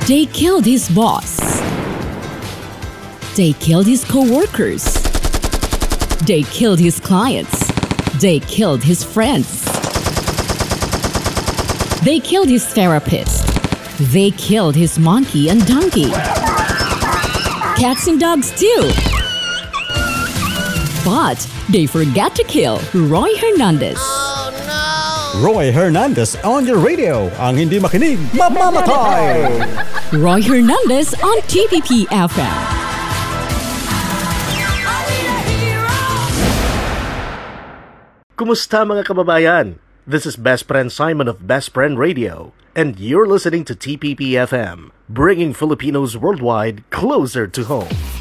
They killed his boss. They killed his co-workers. They killed his clients. They killed his friends. They killed his therapist. They killed his monkey and donkey. Cats and dogs too. But they forgot to kill Roy Hernandez. Roy Hernandez on your radio. Ang hindi makinig, mamamatay! Roy Hernandez on TPP FM. Kumusta mga kababayan? This is Best Friend Simon of Best Friend Radio, and you're listening to TPP FM, bringing Filipinos worldwide closer to home.